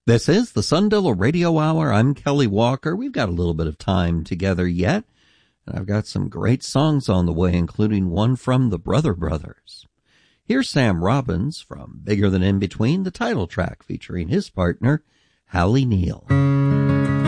This is the Sundillo Radio Hour. I'm Kelly Walker. We've got a little bit of time together yet, and I've got some great songs on the way, including one from the Brother Brothers. Here's Sam Robbins from Bigger Than In Between, the title track featuring his partner, Hallie Neal.